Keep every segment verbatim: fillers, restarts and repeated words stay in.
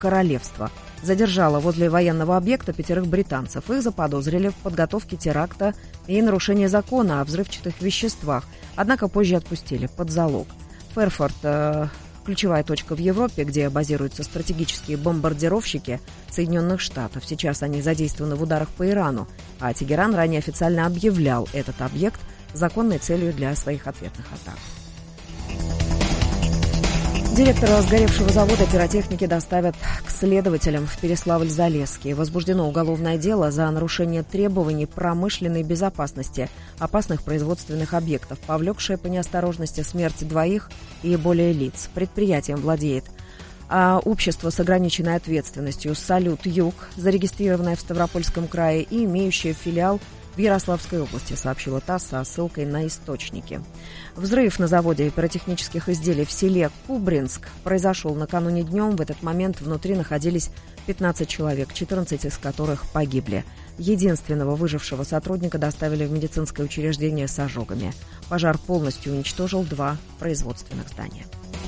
Королевство задержала возле военного объекта пятерых британцев. Их заподозрили в подготовке теракта и нарушении закона о взрывчатых веществах, однако позже отпустили под залог. Ферфорд э, – ключевая точка в Европе, где базируются стратегические бомбардировщики Соединенных Штатов. Сейчас они задействованы в ударах по Ирану, а Тегеран ранее официально объявлял этот объект законной целью для своих ответных атак. Директора сгоревшего завода пиротехники доставят к следователям в Переславль-Залесский. Возбуждено уголовное дело за нарушение требований промышленной безопасности опасных производственных объектов, повлекшее по неосторожности смерть двоих и более лиц. Предприятием владеет а общество с ограниченной ответственностью «Салют-Юг», зарегистрированное в Ставропольском крае и имеющее филиал в Ярославской области, сообщила ТАСС со ссылкой на источники. Взрыв на заводе пиротехнических изделий в селе Кубринск произошел накануне днем. В этот момент внутри находились пятнадцать человек, четырнадцать из которых погибли. Единственного выжившего сотрудника доставили в медицинское учреждение с ожогами. Пожар полностью уничтожил два производственных здания.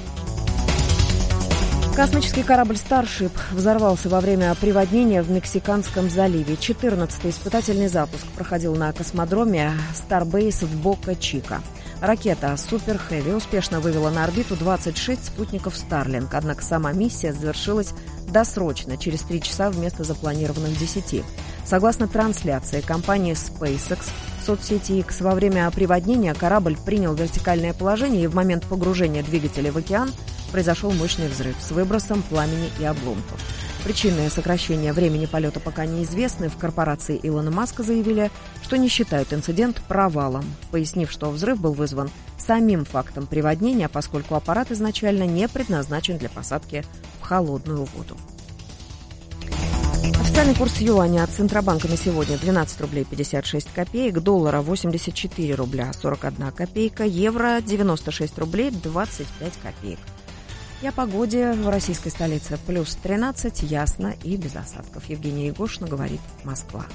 Космический корабль «Старшип» взорвался во время приводнения в Мексиканском заливе. четырнадцатый испытательный запуск проходил на космодроме Starbase в Бока-Чика. Ракета «Супер Хэви» успешно вывела на орбиту двадцать шесть спутников Starlink, однако сама миссия завершилась досрочно, через три часа вместо запланированных десяти. Согласно трансляции компании SpaceX в соцсети X, во время приводнения корабль принял вертикальное положение, и в момент погружения двигателя в океан произошел мощный взрыв с выбросом пламени и обломков. Причины сокращения времени полета пока неизвестны. В корпорации Илона Маска заявили, что не считают инцидент провалом, пояснив, что взрыв был вызван самим фактом приводнения, поскольку аппарат изначально не предназначен для посадки в холодную воду. Официальный курс юаня от Центробанка на сегодня двенадцать рублей пятьдесят шесть копеек, доллара восемьдесят четыре рубля сорок одна копейка, евро девяносто шесть рублей двадцать пять копеек. И о погоде в российской столице. Плюс тринадцать, ясно и без осадков. Евгения Егошина, говорит Москва.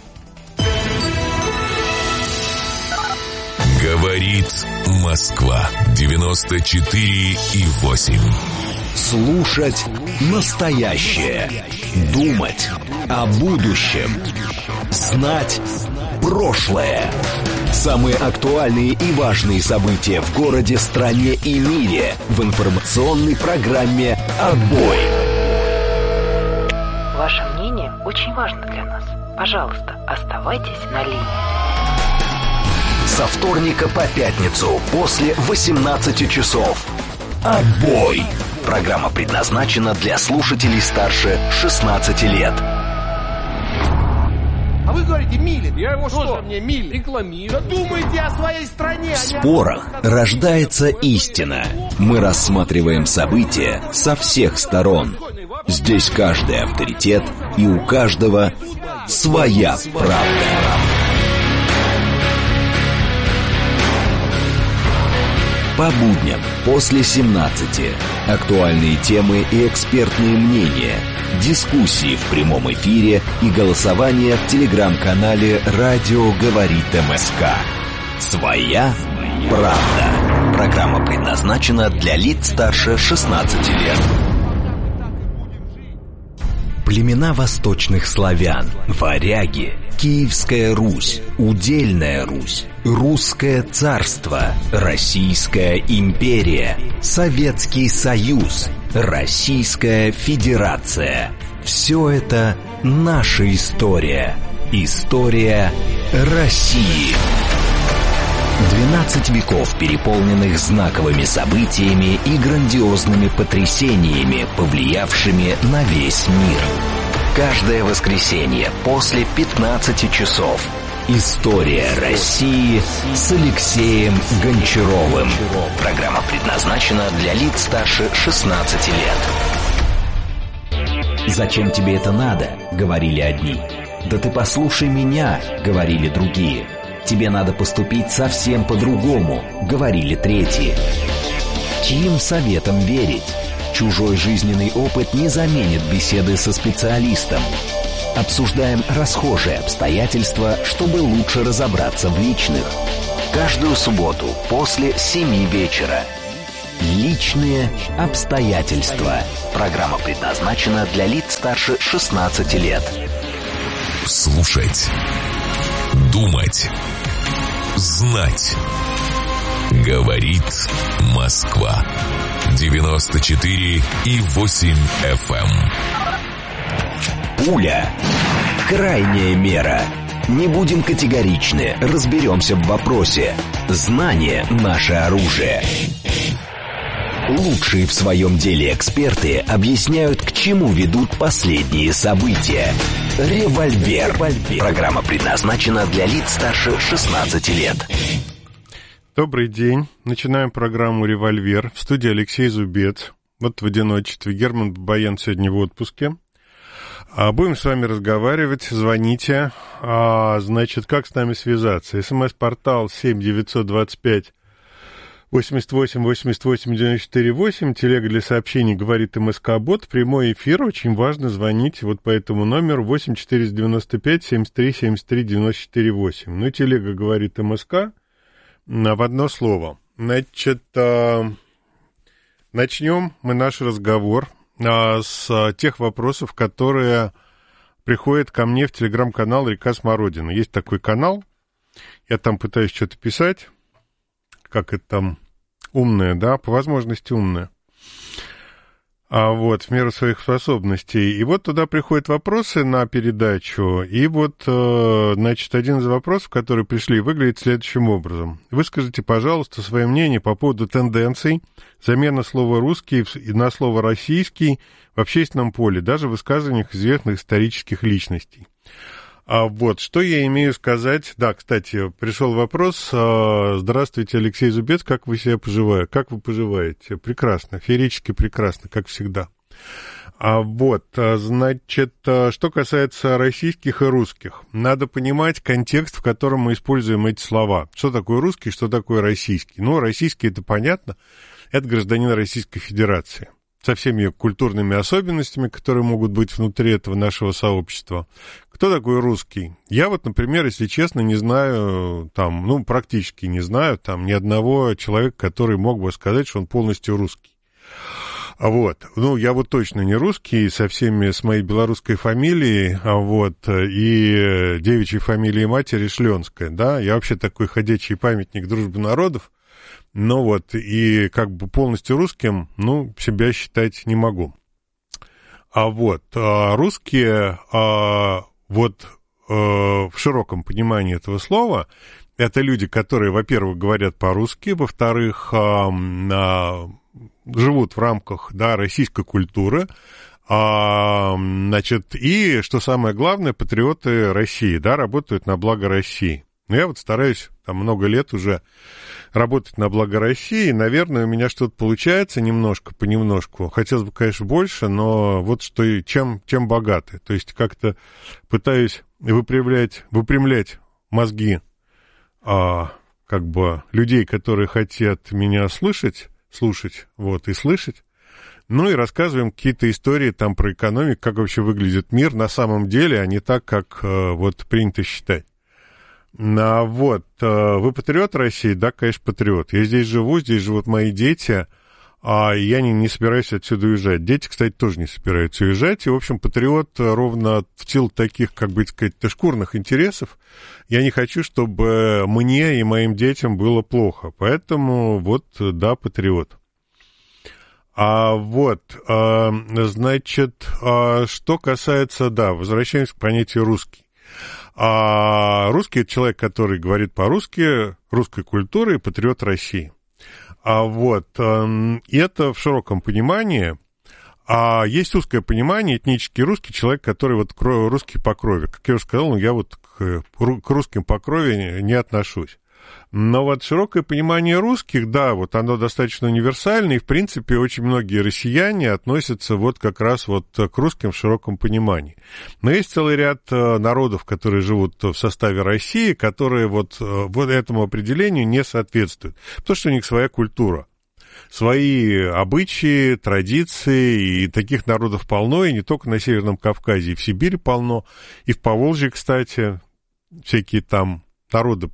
Говорит Москва. девяносто четыре и восемь. Слушать настоящее. Думать о будущем. Знать прошлое. Самые актуальные и важные события в городе, стране и мире в информационной программе «Отбой». Ваше мнение очень важно для нас. Пожалуйста, оставайтесь на линии. Со вторника по пятницу после восемнадцати часов. «Отбой». Программа предназначена для слушателей старше шестнадцати лет. А вы говорите, милит. Я его что? Тоже мне милит. Рекламирую. Да думайте о своей стране. В спорах рождается истина. Мы рассматриваем события со всех сторон. Здесь каждый авторитет, и у каждого своя правда. По будням после семнадцати. Актуальные темы и экспертные мнения. Дискуссии в прямом эфире и голосование в телеграм-канале «Радио говорит МСК». Своя правда. Программа предназначена для лиц старше шестнадцати лет. Племена восточных славян, варяги, Киевская Русь, Удельная Русь, Русское царство, Российская империя, Советский Союз, Российская Федерация. Все это наша история. История России. двенадцать веков, переполненных знаковыми событиями и грандиозными потрясениями, повлиявшими на весь мир. Каждое воскресенье после пятнадцати часов. История России с Алексеем Гончаровым. Программа предназначена для лиц старше шестнадцати лет. «Зачем тебе это надо?» — говорили одни. «Да ты послушай меня!» — говорили другие. «Тебе надо поступить совсем по-другому», — говорили третьи. Чьим советам верить? Чужой жизненный опыт не заменит беседы со специалистом. Обсуждаем расхожие обстоятельства, чтобы лучше разобраться в личных. Каждую субботу после семи вечера. Личные обстоятельства. Программа предназначена для лиц старше шестнадцати лет. Слушать. Думать. Знать. Говорит Москва. девяносто четыре и восемь эф эм. Пуля. Крайняя мера. Не будем категоричны, разберемся в вопросе. Знание – наше оружие. Лучшие в своем деле эксперты объясняют, к чему ведут последние события. Револьвер. Программа предназначена для лиц старше шестнадцати лет. Добрый день. Начинаем программу «Револьвер». В студии Алексей Зубец. Вот в одиночестве. Герман Бабаян сегодня в отпуске. А будем с вами разговаривать. Звоните. А, значит, как с нами связаться? СМС-портал семь девятьсот двадцать пять восемьдесят восемь восемьдесят восемь девяносто четыре восемь. Телега для сообщений говорит МСК-бот. Прямой эфир. Очень важно звонить вот по этому номеру восемь четыреста девяносто пять семьдесят три семьдесят три девяносто четыре восемь. Ну, телега говорит МСК. В одно слово. Значит, начнем мы наш разговор с тех вопросов, которые приходят ко мне в телеграм-канал «Река Смородина». Есть такой канал. Я там пытаюсь что-то писать. Как это там? Умное, да? По возможности умное. А вот, в меру своих способностей. И вот туда приходят вопросы на передачу. И вот, значит, один из вопросов, которые пришли, выглядит следующим образом. Выскажите, пожалуйста, свое мнение по поводу тенденций замены слова «русский» на слово «российский» в общественном поле, даже в высказываниях известных исторических личностей. А вот, что я имею сказать? Да, кстати, пришел вопрос. Здравствуйте, Алексей Зубец, как вы себя поживаете? Как вы поживаете? Прекрасно, феерически прекрасно, как всегда. А вот, значит, что касается российских и русских. Надо понимать контекст, в котором мы используем эти слова. Что такое русский, что такое российский? Ну, российский, это понятно, это гражданин Российской Федерации. Со всеми ее культурными особенностями, которые могут быть внутри этого нашего сообщества. Кто такой русский? Я вот, например, если честно, не знаю, там, ну, практически не знаю, там, ни одного человека, который мог бы сказать, что он полностью русский. А вот, ну, я вот точно не русский, со всеми, с моей белорусской фамилией, а вот, и девичьей фамилией матери Шленская, да, я вообще такой ходячий памятник дружбы народов. Ну вот, и как бы полностью русским, ну, себя считать не могу. А вот, а русские, а, вот а, в широком понимании этого слова, это люди, которые, во-первых, говорят по-русски, во-вторых, а, а, живут в рамках, да, российской культуры, а, значит, и, что самое главное, патриоты России, да, работают на благо России. Но я вот стараюсь там много лет уже работать на благо России. Наверное, у меня что-то получается немножко, понемножку. Хотелось бы, конечно, больше, но вот что и чем, чем богаты. То есть как-то пытаюсь выпрямлять, выпрямлять мозги а, как бы людей, которые хотят меня слышать, слушать, вот, и слышать. Ну и рассказываем какие-то истории там про экономику, как вообще выглядит мир на самом деле, а не так, как а, вот принято считать. А вот, вы патриот России? Да, конечно, патриот. Я здесь живу, здесь живут мои дети, а я не, не собираюсь отсюда уезжать. Дети, кстати, тоже не собираются уезжать. И, в общем, патриот ровно в силу таких, как бы сказать, шкурных интересов. Я не хочу, чтобы мне и моим детям было плохо. Поэтому, вот, да, патриот. А вот, а, значит, а, что касается, да, возвращаемся к понятию «русский». А русский – это человек, который говорит по-русски, русской культуры и патриот России. А вот, это в широком понимании. А есть узкое понимание, этнический русский, человек, который вот русский по крови. Как я уже сказал, я вот к, к русским по крови не отношусь. Но вот широкое понимание русских, да, вот оно достаточно универсальное, и, в принципе, очень многие россияне относятся вот как раз вот к русским в широком понимании. Но есть целый ряд народов, которые живут в составе России, которые вот, вот этому определению не соответствуют, потому что у них своя культура. Свои обычаи, традиции, и таких народов полно, и не только на Северном Кавказе, и в Сибири полно, и в Поволжье, кстати, всякие там народы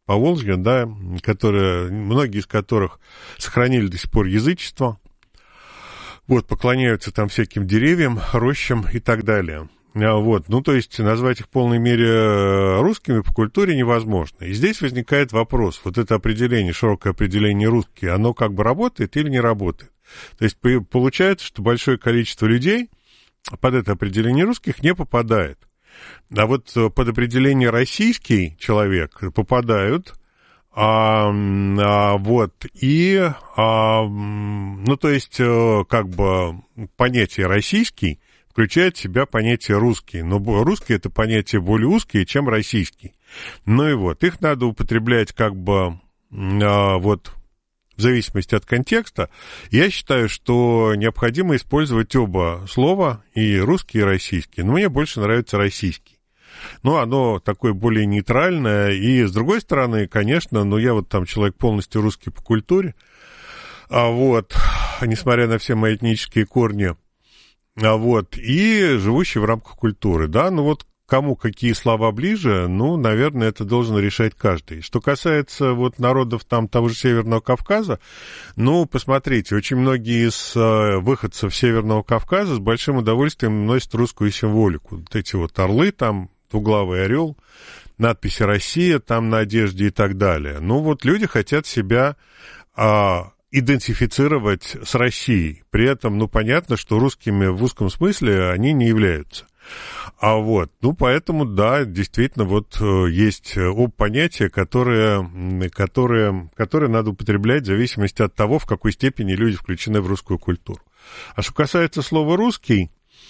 Поволжья, да, которые, многие из которых сохранили до сих пор язычество, вот, поклоняются там всяким деревьям, рощам и так далее. Вот, ну, то есть назвать их в полной мере русскими по культуре невозможно. И здесь возникает вопрос, вот это определение, широкое определение русские, оно как бы работает или не работает? То есть получается, что большое количество людей под это определение русских не попадает. А вот под определение российский человек попадают, а, а, вот, и, а, ну, то есть, как бы понятие российский включает в себя понятие русский, но русский это понятие более узкое, чем российский. Ну и вот, их надо употреблять как бы, а, вот, в зависимости от контекста. Я считаю, что необходимо использовать оба слова, и русский, и российский. Но мне больше нравится российский. Ну, оно такое более нейтральное. И, с другой стороны, конечно, ну, я вот там человек полностью русский по культуре. А вот, несмотря на все мои этнические корни. А вот, и живущий в рамках культуры. Да, ну вот, кому какие слова ближе, ну, наверное, это должен решать каждый. Что касается вот народов там того же Северного Кавказа, ну, посмотрите, очень многие из э, выходцев Северного Кавказа с большим удовольствием носят русскую символику. Вот эти вот орлы там, двуглавый орел, надписи «Россия» там на одежде и так далее. Ну, вот люди хотят себя э, идентифицировать с Россией. При этом, ну, понятно, что русскими в узком смысле они не являются. А вот, ну, поэтому, да, действительно, вот есть оба понятия, которые, которые, которые надо употреблять в зависимости от того, в какой степени люди включены в русскую культуру. А что касается слова «русский»,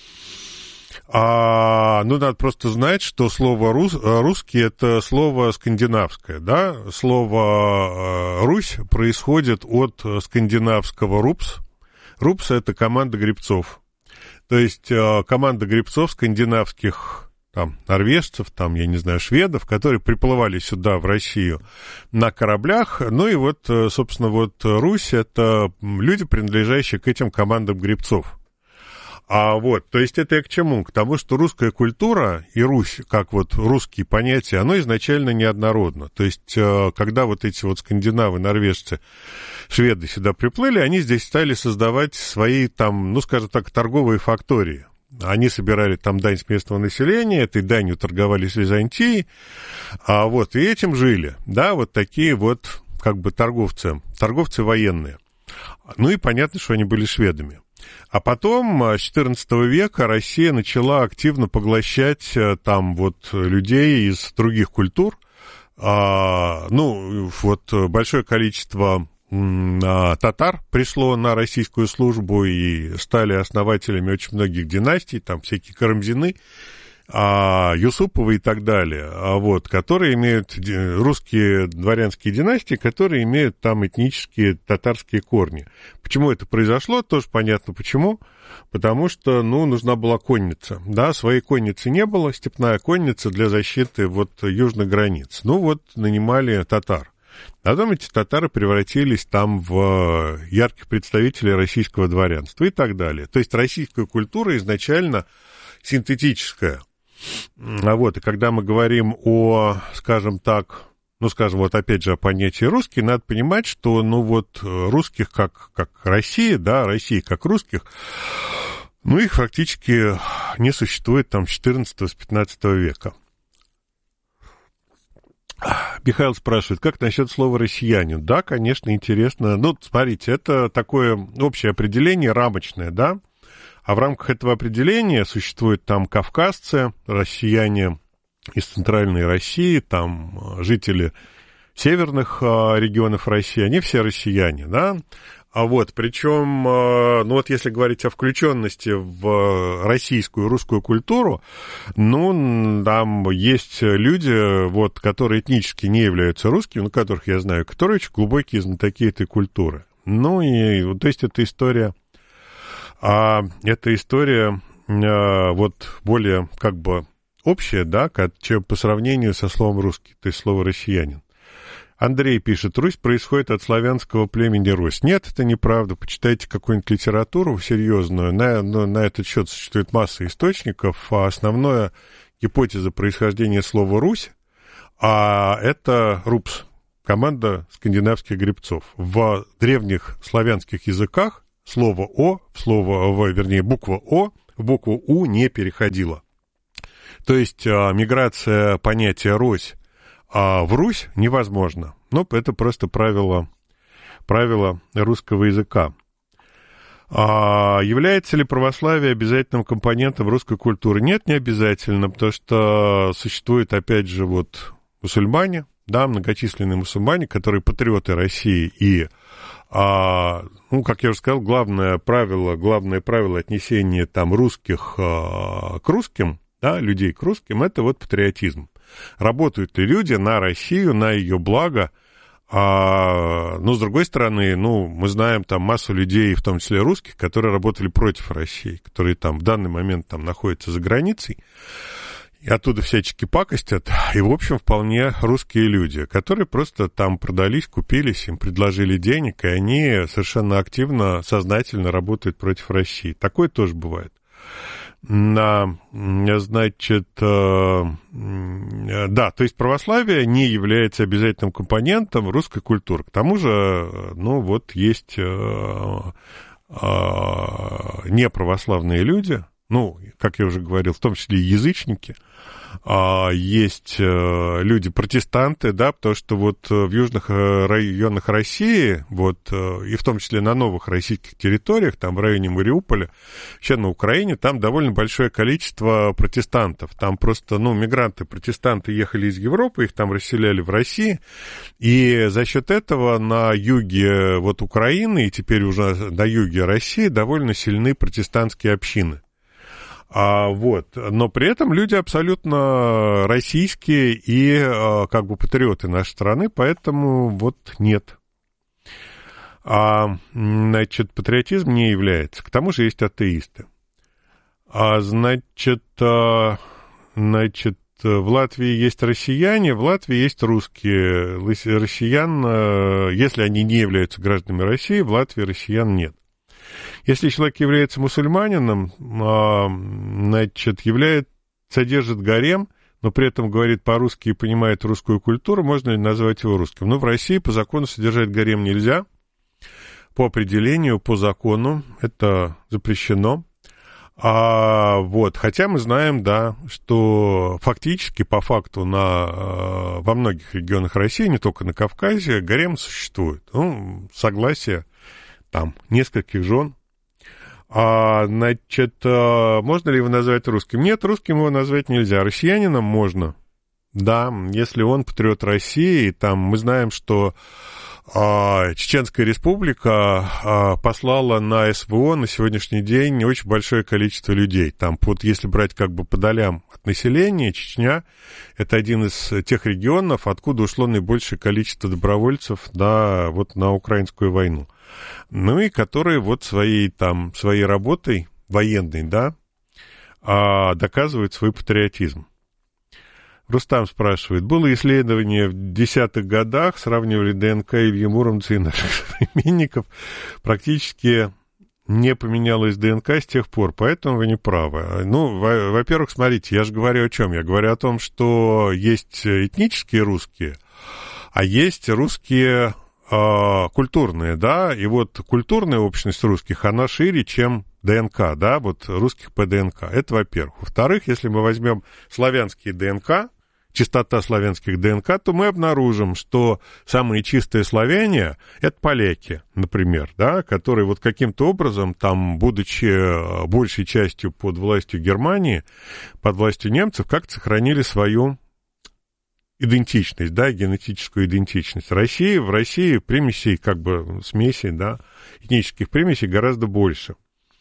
а, ну, надо просто знать, что слово рус, «русский» — это слово скандинавское, да, слово «Русь» происходит от скандинавского «рупс». «Рупс» — это команда гребцов. То есть команда гребцов скандинавских, там, норвежцев, там, я не знаю, шведов, которые приплывали сюда, в Россию, на кораблях. Ну и вот, собственно, вот Русь — это люди, принадлежащие к этим командам гребцов. А вот, то есть это я к чему? К тому, что русская культура и Русь, как вот русские понятия, оно изначально неоднородно. То есть, когда вот эти вот скандинавы, норвежцы, шведы сюда приплыли, они здесь стали создавать свои там, ну, скажем так, торговые фактории. Они собирали там дань с местного населения, этой данью торговали с Византией, а вот, и этим жили, да, вот такие вот, как бы, торговцы, торговцы военные. Ну и понятно, что они были шведами. А потом, с четырнадцатого века, Россия начала активно поглощать там вот людей из других культур. А, ну, вот большое количество а, татар пришло на российскую службу и стали основателями очень многих династий, там всякие Карамзины, а, Юсуповы и так далее, а вот, которые имеют русские дворянские династии, которые имеют там этнические татарские корни. Почему это произошло, тоже понятно почему. Потому что, ну, нужна была конница. Да, своей конницы не было, степная конница для защиты вот южных границ. Ну, вот нанимали татар. Потом эти татары превратились там в ярких представителей российского дворянства и так далее. То есть российская культура изначально синтетическая. А вот, и когда мы говорим о, скажем так, ну, скажем, вот опять же о понятии «русский», надо понимать, что, ну, вот русских как, как Россия, да, России как русских, ну, их фактически не существует там с четырнадцатого, с пятнадцатого века. Михаил спрашивает, как насчет слова «россиянин»? Да, конечно, интересно. Ну, смотрите, это такое общее определение, рамочное, да? А в рамках этого определения существуют там кавказцы, россияне из центральной России, там жители северных а, регионов России, они все россияне, да? А вот, причем, а, ну вот если говорить о включенности в российскую, русскую культуру, ну, там есть люди, вот, которые этнически не являются русскими, ну, которых я знаю, которые очень глубокие знатоки этой культуры. Ну, и, вот, то есть, это история... А эта история а, вот более как бы общая, да, чем по сравнению со словом «русский», то есть слово «россиянин». Андрей пишет, Русь происходит от славянского племени Русь. Нет, это неправда. Почитайте какую-нибудь литературу серьезную. На, на, на этот счет существует масса источников. А основная гипотеза происхождения слова «Русь», а это РУПС, команда скандинавских гребцов. В древних славянских языках слово «о», слово, в, вернее, буква «о» в букву «у» не переходила. То есть миграция понятия «Рось» в Русь невозможна. Ну, это просто правило, правило русского языка. А является ли православие обязательным компонентом русской культуры? Нет, не обязательно, потому что существуют, опять же, вот мусульмане, да, многочисленные мусульмане, которые патриоты России, и, а, ну, как я уже сказал, главное правило, главное правило отнесения там русских а, к русским, да, людей к русским, это вот патриотизм. Работают ли люди на Россию, на ее благо? А, но, с другой стороны, ну, мы знаем там массу людей, в том числе русских, которые работали против России, которые там в данный момент там находятся за границей, и оттуда всячески пакостят, и, в общем, вполне русские люди, которые просто там продались, купились, им предложили денег, и они совершенно активно, сознательно работают против России. Такое тоже бывает. На, значит, э, да, то есть православие не является обязательным компонентом русской культуры. К тому же, ну, вот есть э, э, неправославные люди, ну, как я уже говорил, в том числе и язычники, а, есть а, люди-протестанты, да, потому что вот в южных районах России, вот, и в том числе на новых российских территориях, там в районе Мариуполя, вообще на Украине, там довольно большое количество протестантов. Там просто, ну, мигранты-протестанты ехали из Европы, их там расселяли в России, и за счет этого на юге вот Украины и теперь уже на юге России довольно сильны протестантские общины. А, вот. Но при этом люди абсолютно российские и а, как бы патриоты нашей страны, поэтому вот нет. А, значит, патриотизм не является. К тому же есть атеисты. А, значит, а, значит, в Латвии есть россияне, в Латвии есть русские. Россиян, если они не являются гражданами России, в Латвии россиян нет. Если человек является мусульманином, значит, является, содержит гарем, но при этом говорит по-русски и понимает русскую культуру, можно ли назвать его русским? Ну, в России по закону содержать гарем нельзя. По определению, по закону это запрещено. А, вот, хотя мы знаем, да, что фактически, по факту, на, во многих регионах России, не только на Кавказе, гарем существует. Ну, согласие там нескольких жен. А, значит, можно ли его назвать русским? Нет, русским его назвать нельзя. Россиянином можно. Да, если он патриот России, там мы знаем, что а, Чеченская республика а, послала на СВО на сегодняшний день очень большое количество людей. Там, вот, если брать как бы по долям от населения, Чечня — это один из тех регионов, откуда ушло наибольшее количество добровольцев на, вот, на украинскую войну. Ну и которые вот своей, там, своей работой военной, да, а, доказывают свой патриотизм. Рустам спрашивает, было исследование в десятых годах, сравнивали ДНК Ильи Муромца и наших современников, практически не поменялась ДНК с тех пор, поэтому вы не правы. Ну, во- во-первых, смотрите, я же говорю о чем? Я говорю о том, что есть этнические русские, а есть русские э, культурные, да, и вот культурная общность русских, она шире, чем ДНК, да, вот русских по ДНК. Это во-первых. Во-вторых, если мы возьмем славянские ДНК, чистота славянских ДНК, то мы обнаружим, что самые чистые славяне — это поляки, например, да, которые вот каким-то образом, там, будучи большей частью под властью Германии, под властью немцев, как-то сохранили свою идентичность, да, генетическую идентичность. России, в России примесей, как бы, смесей, да, этнических примесей гораздо больше.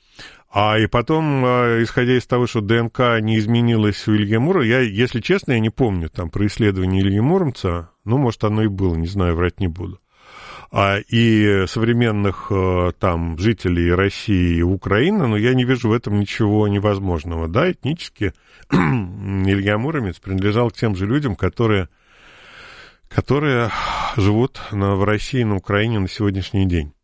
А и потом, исходя из того, что ДНК не изменилась у Ильи Муромца, я, если честно, я не помню там про исследование Ильи Муромца, ну, может, оно и было, не знаю, врать не буду. А, и современных там жителей России и Украины, но я не вижу в этом ничего невозможного, да, этнически Илья Муромец принадлежал к тем же людям, которые, которые живут на, в России и на Украине на сегодняшний день.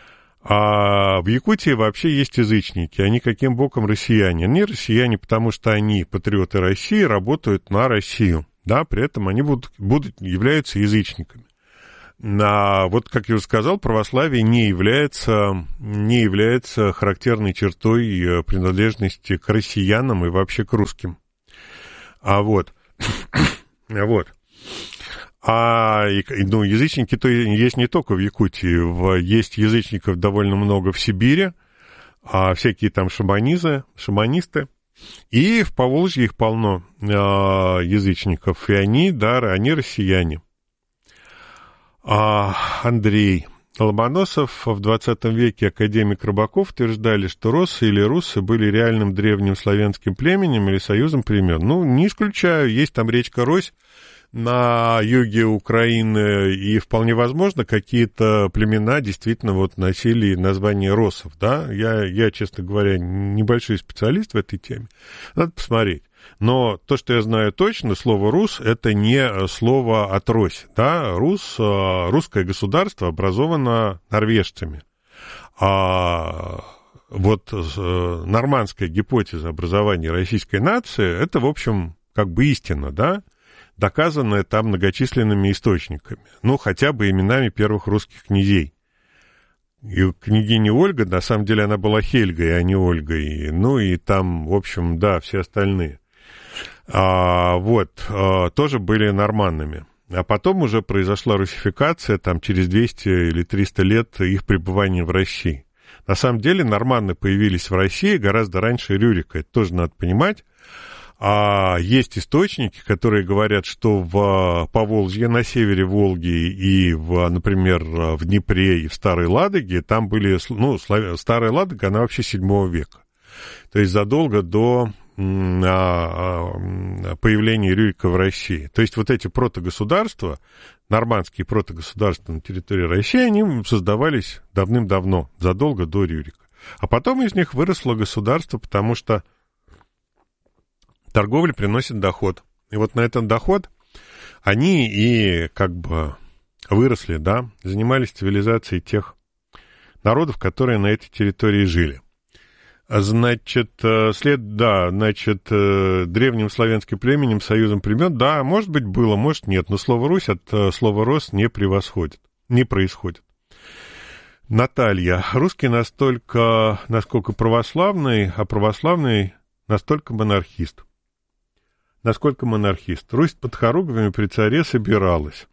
А в Якутии вообще есть язычники. Они каким боком россияне? Они россияне, потому что они, патриоты России, работают на Россию. да, при этом они будут, будут, являются язычниками. А вот, как я уже сказал, православие не является, не является характерной чертой принадлежности к россиянам и вообще к русским. А вот, вот. А, ну, язычники то есть не только в Якутии, есть язычников довольно много в Сибири, а всякие там шаманизы, шаманисты. И в Поволжье их полно а, язычников, и они, да, они россияне. А, Андрей Ломоносов в двадцатом веке, академик Рыбаков, утверждали, что россы или руссы были реальным древним славянским племенем или союзом племен. Ну, не исключаю, есть там речка Рось на юге Украины, и вполне возможно, какие-то племена действительно вот носили название россов, да. Я, я, честно говоря, небольшой специалист в этой теме. Надо посмотреть. Но то, что я знаю точно, слово «рус» — это не слово от «рось». Да? Рус, русское государство образовано норвежцами. А вот нормандская гипотеза образования российской нации — это, в общем, как бы истина, да? Доказанная там многочисленными источниками. Ну, хотя бы именами первых русских князей. И княгиня Ольга, на самом деле, она была Хельгой, а не Ольгой. Ну, и там, в общем, да, все остальные. А, вот, а, тоже были норманнами. А потом уже произошла русификация, там, через двести или триста лет их пребывания в России. На самом деле, норманны появились в России гораздо раньше Рюрика. Это тоже надо понимать. А есть источники, которые говорят, что в Поволжье, на севере Волги и, в, например, в Днепре и в Старой Ладоге, там были, ну, Старая Ладога, она вообще седьмого века. То есть задолго до появления Рюрика в России. То есть вот эти протогосударства, нормандские протогосударства на территории России, они создавались давным-давно, задолго до Рюрика. А потом из них выросло государство, потому что торговля приносит доход. И вот на этот доход они и как бы выросли, да, занимались цивилизацией тех народов, которые на этой территории жили. Значит, след, да, значит, древним славянским племенем, союзом племен, да, может быть, было, может, нет, но слово «Русь» от слова «рос» не превосходит, не происходит. Наталья, русский настолько, насколько православный, а православный настолько монархист. Насколько монархист. Русь под хоругвями при царе собиралась.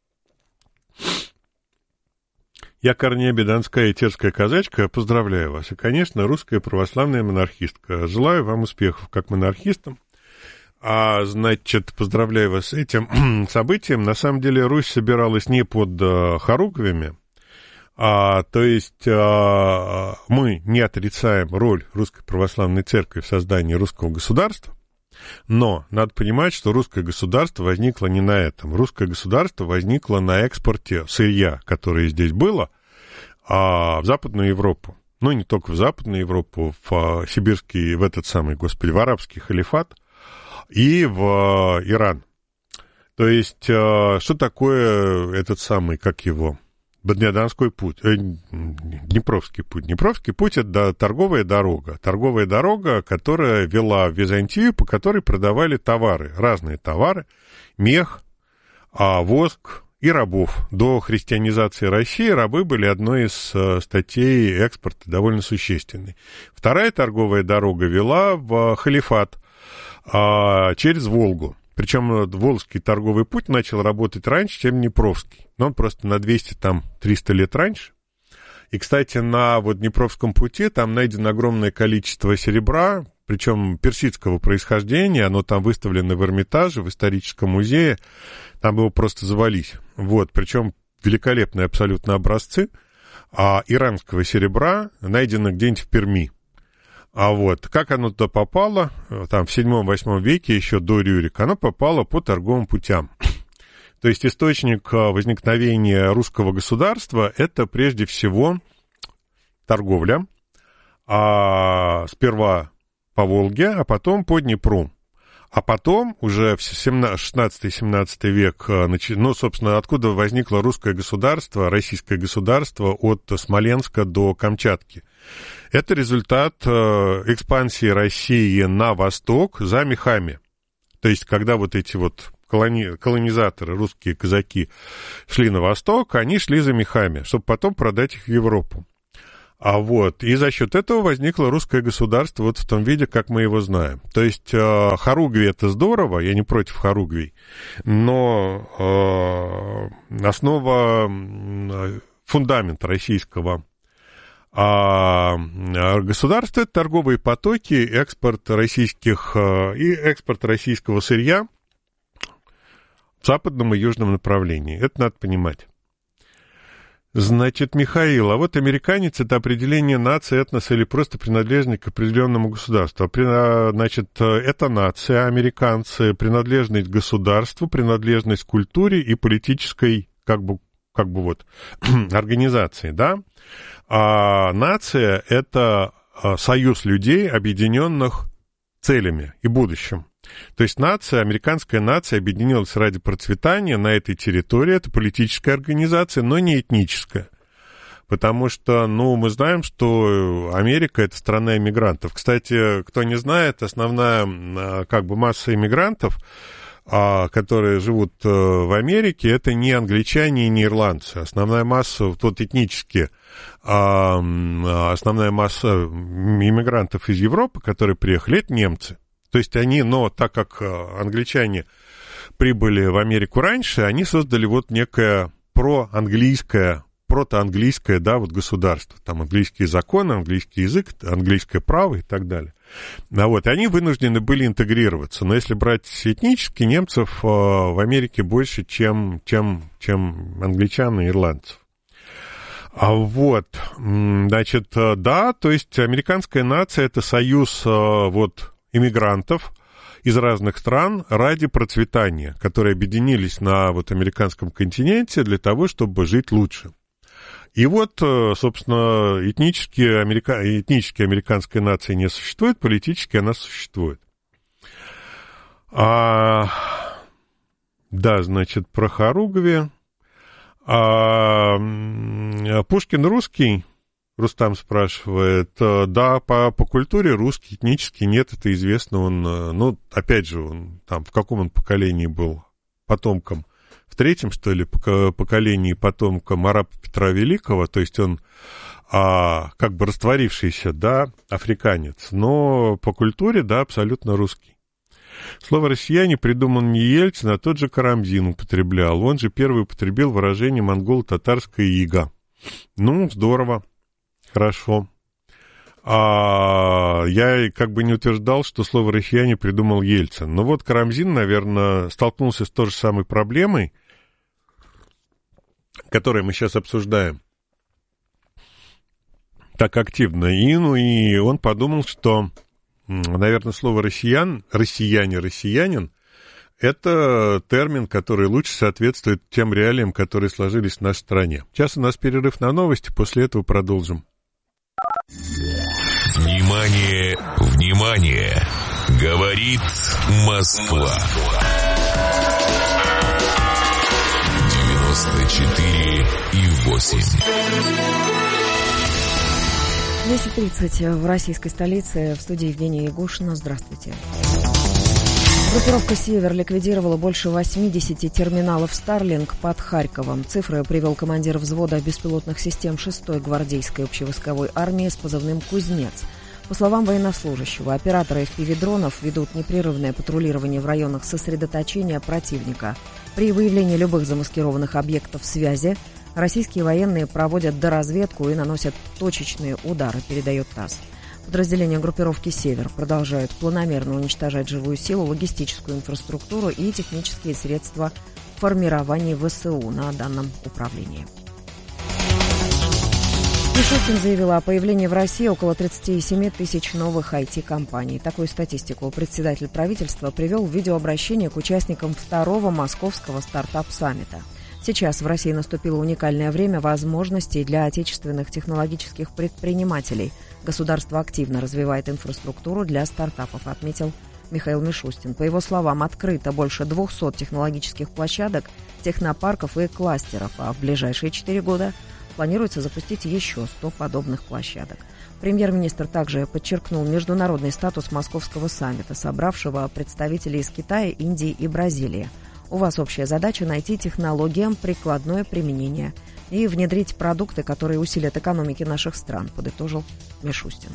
Я Корнея Беданская и Терская казачка, поздравляю вас. И, конечно, русская православная монархистка. Желаю вам успехов как монархистам. А, значит, поздравляю вас с этим событием. На самом деле Русь собиралась не под а, хоругвями. А, то есть а, мы не отрицаем роль Русской Православной Церкви в создании русского государства. Но надо понимать, что русское государство возникло не на этом. Русское государство возникло на экспорте сырья, которое здесь было, а в Западную Европу. Ну, не только в Западную Европу, в сибирский, в этот самый, господи, в арабский халифат и в Иран. То есть, что такое этот самый, как его... Донской путь, э, Днепровский путь. Днепровский путь — это торговая дорога. Торговая дорога, которая вела в Византию, по которой продавали товары, разные товары, мех, а, воск и рабов. До христианизации России рабы были одной из а, статей экспорта довольно существенной. Вторая торговая дорога вела в халифат а, через Волгу. Причем Волжский торговый путь начал работать раньше, чем Днепровский. Но он просто на двести-триста лет раньше. И, кстати, на вот Днепровском пути там найдено огромное количество серебра, причем персидского происхождения. Оно там выставлено в Эрмитаже, в историческом музее. Там его просто завались. Вот, причем великолепные абсолютно образцы а иранского серебра найдено где-нибудь в Перми. А вот, как оно туда попало, там в седьмом-восьмом веке, еще до Рюрика, оно попало по торговым путям. То есть источник возникновения русского государства — это прежде всего торговля, а сперва по Волге, а потом по Днепру. А потом уже в шестнадцатый-семнадцатый век, ну, собственно, откуда возникло русское государство, российское государство от Смоленска до Камчатки. Это результат экспансии России на восток за мехами. То есть, когда вот эти вот колони... колонизаторы, русские казаки, шли на восток, они шли за мехами, чтобы потом продать их в Европу. А вот, и за счет этого возникло русское государство вот в том виде, как мы его знаем. То есть э, хоругви — это здорово, я не против хоругвий, но э, основа, э, фундамент российского э, государства — это торговые потоки, экспорт российских, э, и экспорт российского сырья в западном и южном направлении. Это надо понимать. Значит, Михаил, а вот американец — это определение нации, этноса или просто принадлежность к определенному государству. Значит, это нация, американцы, принадлежность к государству, принадлежность к культуре и политической, как бы, как бы вот, организации, да? А нация — это союз людей, объединенных целями и будущим. То есть нация, американская нация объединилась ради процветания на этой территории. Это политическая организация, но не этническая. Потому что, ну, мы знаем, что Америка — это страна иммигрантов. Кстати, кто не знает, основная, как бы, масса иммигрантов, которые живут в Америке, это не англичане и не ирландцы. Основная масса, вот этнически, основная масса иммигрантов из Европы, которые приехали, это немцы. То есть они, но так как англичане прибыли в Америку раньше, они создали вот некое проанглийское, протоанглийское, да, вот государство. Там английские законы, английский язык, английское право и так далее. А вот, и они вынуждены были интегрироваться. Но если брать этнически, немцев в Америке больше, чем, чем, чем англичан и ирландцев. А вот, значит, да, то есть американская нация — это союз вот иммигрантов из разных стран ради процветания, которые объединились на вот американском континенте для того, чтобы жить лучше. И вот, собственно, этнически, америка... этнически американской нации не существует, политически она существует. А... Да, значит, про хоругви. А... Пушкин русский? Рустам спрашивает. Да, по, по культуре русский, этнически нет, это известно. Он, ну, опять же, он там в каком он поколении был потомком? В третьем, что ли, поколении потомком араба Петра Великого, то есть он а, как бы растворившийся, да, африканец, но по культуре, да, абсолютно русский. Слово «россияне» придумал не Ельцин, а тот же Карамзин употреблял. Он же первый употребил выражение «монголо-татарская ига». Ну, здорово. Хорошо. А, я как бы не утверждал, что слово «россияне» придумал Ельцин. Но вот Карамзин, наверное, столкнулся с той же самой проблемой, которую мы сейчас обсуждаем так активно. И, ну, и он подумал, что, наверное, слово «россиян», «россияне», «россиянин» — это термин, который лучше соответствует тем реалиям, которые сложились в нашей стране. Сейчас у нас перерыв на новости, после этого продолжим. Внимание, внимание! Говорит Москва. девяносто четыре и восемь. десять тридцать в российской столице. В студии Евгения Ягушина. Здравствуйте. Группировка «Север» ликвидировала больше восьмидесяти терминалов Starlink под Харьковом. Цифры привел командир взвода беспилотных систем шестой гвардейской общевойсковой армии с позывным «Кузнец». По словам военнослужащего, операторы эф пи ви-дронов ведут непрерывное патрулирование в районах сосредоточения противника. При выявлении любых замаскированных объектов связи российские военные проводят доразведку и наносят точечные удары, передает ТАСС. Подразделения группировки «Север» продолжают планомерно уничтожать живую силу, логистическую инфраструктуру и технические средства формирования ВСУ на данном управлении. Мишустин заявила о появлении в России около тридцати семи тысяч новых ай ти-компаний. Такую статистику председатель правительства привел в видеообращении к участникам второго московского стартап-саммита. Сейчас в России наступило уникальное время возможностей для отечественных технологических предпринимателей. Государство активно развивает инфраструктуру для стартапов, отметил Михаил Мишустин. По его словам, открыто больше двухсот технологических площадок, технопарков и кластеров, а в ближайшие четыре года планируется запустить еще сто подобных площадок. Премьер-министр также подчеркнул международный статус московского саммита, собравшего представителей из Китая, Индии и Бразилии. У вас общая задача найти технологиям прикладное применение и внедрить продукты, которые усилят экономики наших стран, подытожил Мишустин.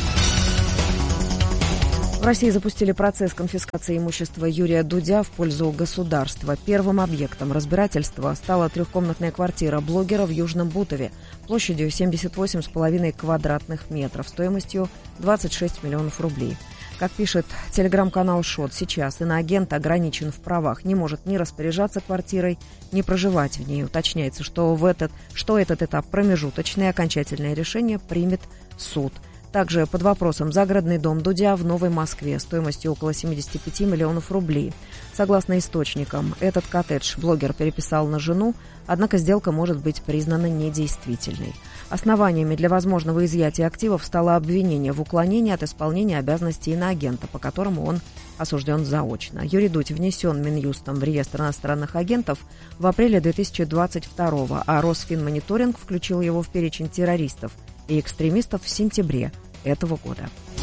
В России запустили процесс конфискации имущества Юрия Дудя в пользу государства. Первым объектом разбирательства стала трехкомнатная квартира блогера в Южном Бутове площадью семьдесят восемь с половиной квадратных метров, стоимостью двадцать шесть миллионов рублей. Как пишет телеграм-канал ШОТ, сейчас иноагент ограничен в правах, не может ни распоряжаться квартирой, ни проживать в ней. Уточняется, что, в этот, что этот этап промежуточный, окончательное решение примет суд. Также под вопросом загородный дом Дудя в Новой Москве стоимостью около семьдесят пять миллионов рублей. Согласно источникам, этот коттедж блогер переписал на жену, однако сделка может быть признана недействительной. Основаниями для возможного изъятия активов стало обвинение в уклонении от исполнения обязанностей иноагента, по которому он осужден заочно. Юрий Дудь внесен Минюстом в реестр иностранных агентов в апреле две тысячи двадцать второго, а Росфинмониторинг включил его в перечень террористов и экстремистов в сентябре этого года.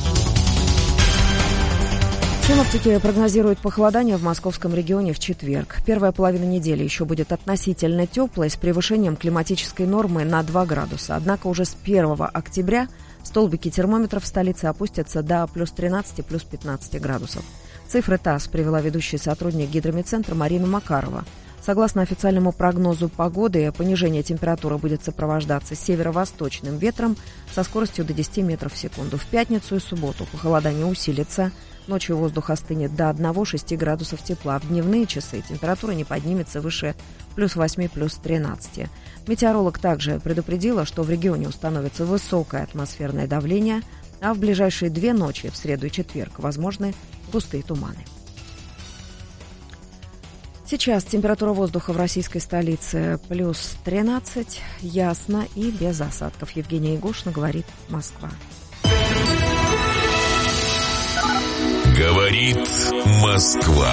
Синоптики прогнозируют похолодание в московском регионе в четверг. Первая половина недели еще будет относительно теплой, с превышением климатической нормы на два градуса. Однако уже с первого октября столбики термометров в столице опустятся до плюс тринадцати, плюс пятнадцати градусов. Цифры ТАСС привела ведущий сотрудник Гидромедцентра Марина Макарова. Согласно официальному прогнозу погоды, понижение температуры будет сопровождаться северо-восточным ветром со скоростью до десяти метров в секунду. В пятницу и субботу похолодание усилится. Ночью воздух остынет до одного-шести градусов тепла. В дневные часы температура не поднимется выше плюс восьми, плюс тринадцати. Метеоролог также предупредила, что в регионе установится высокое атмосферное давление, а в ближайшие две ночи, в среду и четверг, возможны густые туманы. Сейчас температура воздуха в российской столице плюс тринадцать, ясно и без осадков. Евгения Егошина, говорит Москва. Говорит Москва.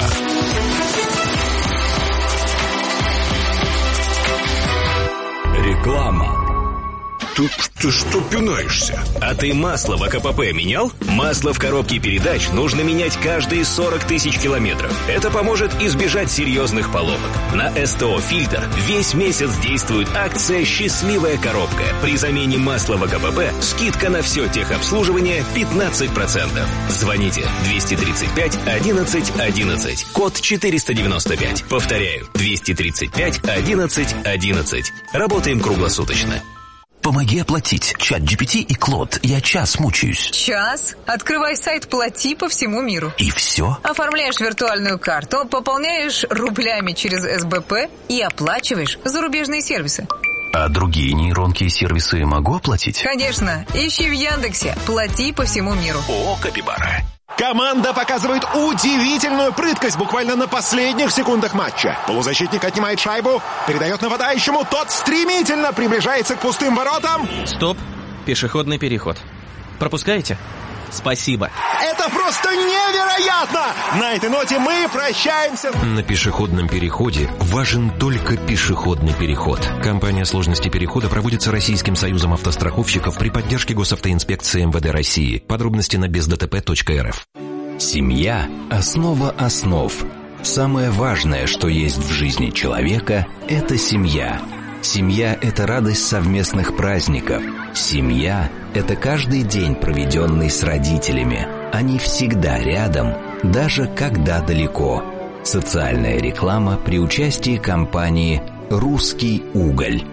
Реклама. Ты, ты что пинаешься? А ты масло в АКПП менял? Масло в коробке передач нужно менять каждые сорок тысяч километров. Это поможет избежать серьезных поломок. На СТО «Фильтр» весь месяц действует акция «Счастливая коробка». При замене масла в АКПП скидка на все техобслуживание пятнадцать процентов. Звоните двести тридцать пять одиннадцать одиннадцать, код четыреста девяносто пять. Повторяю, двести тридцать пять одиннадцать одиннадцать. Работаем круглосуточно. Помоги оплатить. Чат джи пи ти и Клод. Я час мучаюсь. Час? Открывай сайт «Плати» по всему миру. И все? Оформляешь виртуальную карту, пополняешь рублями через эс бэ пэ и оплачиваешь зарубежные сервисы. А другие нейронки и сервисы могу оплатить? Конечно. Ищи в Яндексе «Плати» по всему миру. О, Капибара. Команда показывает удивительную прыткость буквально на последних секундах матча. Полузащитник отнимает шайбу, передает нападающему, тот стремительно приближается к пустым воротам. Стоп, пешеходный переход. Пропускаете? Спасибо. Это просто невероятно! На этой ноте мы прощаемся. На пешеходном переходе важен только пешеходный переход. Компания сложности перехода проводится Российским союзом автостраховщиков при поддержке Госавтоинспекции эм вэ дэ России. Подробности на без дэ тэ пэ точка эр эф. Семья – основа основ. Самое важное, что есть в жизни человека – это семья. Семья – это радость совместных праздников. Семья – это каждый день, проведенный с родителями. Они всегда рядом, даже когда далеко. Социальная реклама при участии компании «Русский уголь».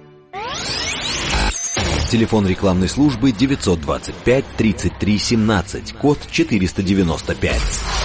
Телефон рекламной службы девятьсот двадцать пять тридцать три семнадцать, код четыреста девяносто пять.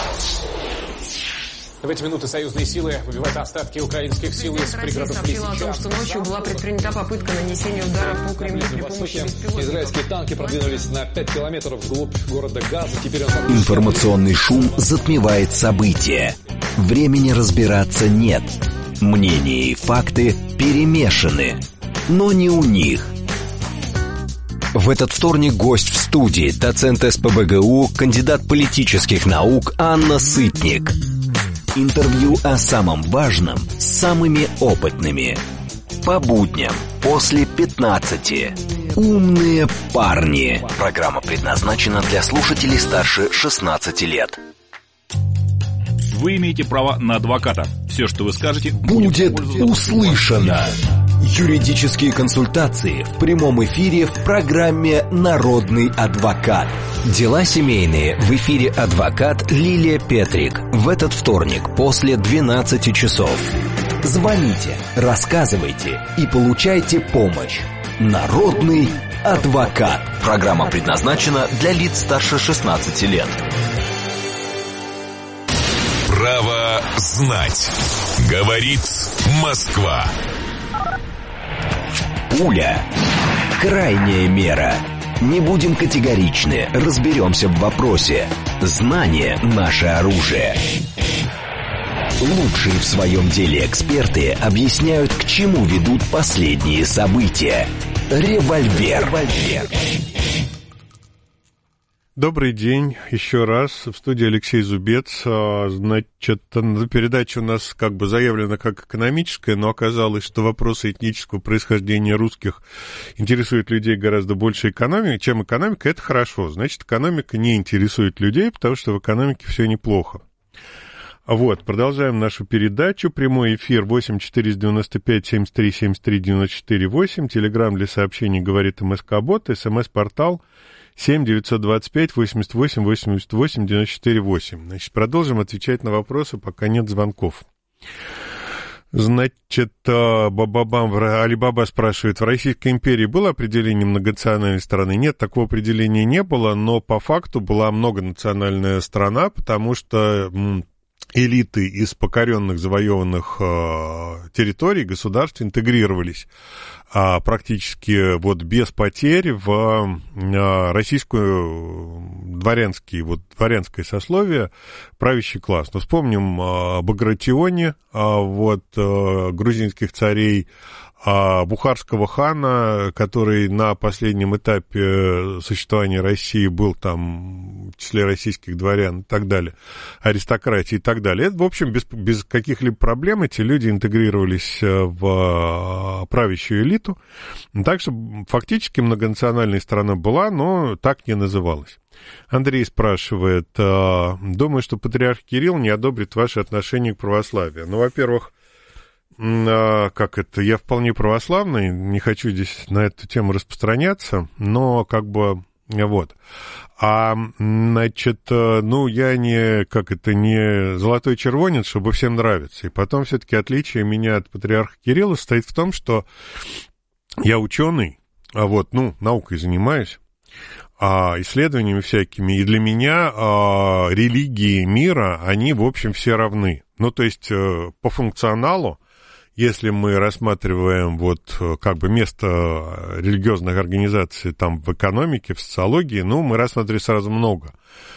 В эти минуты союзные силы выбивают остатки украинских сил из пригородов Лисичанска. Сообщила о том, что ночью была предпринята попытка нанесения удара по Кремлю при помощи беспилотников. Израильские танки продвинулись на пять километров вглубь города Газа. Теперь он... Информационный шум затмевает события. Времени разбираться нет. Мнения и факты перемешаны. Но не у них. В этот вторник гость в студии, доцент эс пэ бэ гэ у, кандидат политических наук Анна Сытник. Интервью о самом важном с самыми опытными. По будням после пятнадцати. Умные парни. Программа предназначена для слушателей старше шестнадцати лет. Вы имеете право на адвоката. Все, что вы скажете, будет услышано. Юридические консультации в прямом эфире в программе «Народный адвокат». Дела семейные в эфире адвокат Лилия Петрик в этот вторник после двенадцати часов. Звоните, рассказывайте и получайте помощь. Народный адвокат. Программа предназначена для лиц старше шестнадцати лет. Право знать. Говорит Москва. Пуля. Крайняя мера. Не будем категоричны, разберемся в вопросе. Знание – наше оружие. Лучшие в своем деле эксперты объясняют, к чему ведут последние события. Револьвер. Револьвер. Добрый день еще раз. В студии Алексей Зубец. Значит, передача у нас как бы заявлена как экономическая, но оказалось, что вопросы этнического происхождения русских интересуют людей гораздо больше экономики, чем экономика. Это хорошо. Значит, экономика не интересует людей, потому что в экономике все неплохо. Вот, продолжаем нашу передачу. Прямой эфир восемь четыреста девяносто пять семьдесят три семьдесят три девяносто четыре восемь. Телеграм для сообщений говорит МСК-бот. СМС-портал семь девятьсот двадцать пять восемьдесят восемь восемьдесят восемь девяносто четыре восемь. Значит, продолжим отвечать на вопросы, пока нет звонков. Значит, Бабабам, Алибаба спрашивает, в Российской империи было определение многонациональной страны? Нет, такого определения не было, но по факту была многонациональная страна, потому что элиты из покоренных, завоеванных э, территорий, государств интегрировались э, практически вот без потерь в э, российскую дворянский, вот, дворянское сословие, правящий класс. Ну, вспомним э, Багратиони, э, вот, э, грузинских царей, э, бухарского хана, который на последнем этапе существования России был там в числе российских дворян и так далее, аристократии и так далее. Это, в общем, без, без каких-либо проблем эти люди интегрировались в правящую элиту. Так что фактически многонациональная страна была, но так не называлась. Андрей спрашивает, думаю, что патриарх Кирилл не одобрит ваши отношения к православию. Ну, во-первых, как это, я вполне православный, не хочу здесь на эту тему распространяться, но как бы вот. А, значит, ну, я не, как это, не золотой червонец, чтобы всем нравиться. И потом все-таки отличие меня от патриарха Кирилла состоит в том, что я ученый, а вот, ну, наукой занимаюсь, а, исследованиями всякими, и для меня а, религии мира, они, в общем, все равны. Ну, то есть, по функционалу, если мы рассматриваем вот как бы место религиозных организаций там в экономике, в социологии, ну, мы рассматриваем сразу много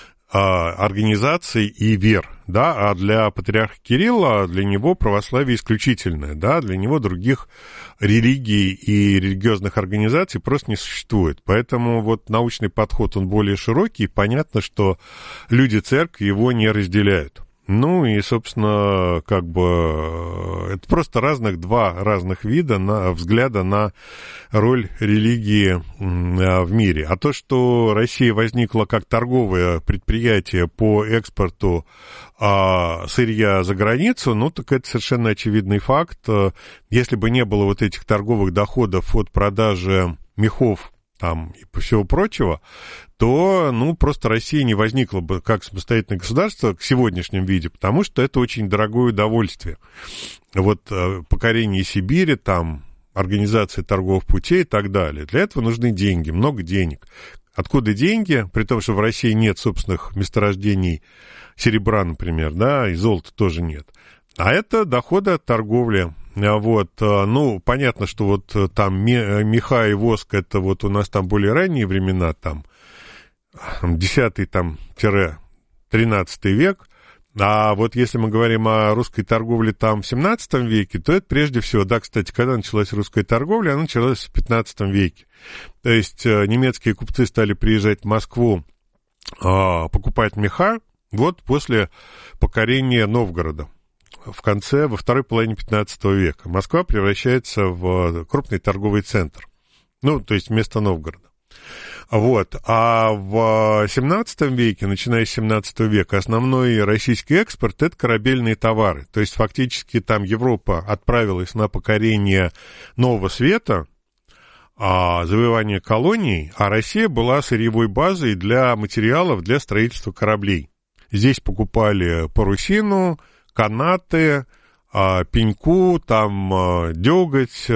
а, организаций и вер, да, а для патриарха Кирилла, для него православие исключительное, да, для него других религий и религиозных организаций просто не существует. Поэтому вот научный подход, он более широкий, и понятно, что люди церкви его не разделяют. Ну и, собственно, как бы это просто разных, два разных вида на, взгляда на роль религии в мире. А то, что Россия возникла как торговое предприятие по экспорту а, сырья за границу, ну так это совершенно очевидный факт. Если бы не было вот этих торговых доходов от продажи мехов там и всего прочего, то, ну, просто Россия не возникла бы как самостоятельное государство в сегодняшнем виде, потому что это очень дорогое удовольствие. Вот покорение Сибири, там, организация торговых путей и так далее. Для этого нужны деньги, много денег. Откуда деньги? При том, что в России нет собственных месторождений серебра, например, да, и золота тоже нет. А это доходы от торговли. Вот, ну, понятно, что вот там меха и воск, это вот у нас там более ранние времена, там, десятый, там, тринадцатый век, а вот если мы говорим о русской торговле там в семнадцатом веке, то это прежде всего, да, кстати, когда началась русская торговля, она началась в пятнадцатом веке. То есть немецкие купцы стали приезжать в Москву, покупать меха, вот после покорения Новгорода. В конце, во второй половине пятнадцатого века. Москва превращается в крупный торговый центр. Ну, то есть вместо Новгорода. Вот. А в семнадцатом веке, начиная с семнадцатого века, основной российский экспорт – это корабельные товары. То есть, фактически, там Европа отправилась на покорение Нового Света, завоевание колоний, а Россия была сырьевой базой для материалов для строительства кораблей. Здесь покупали парусину, канаты, пеньку, там деготь,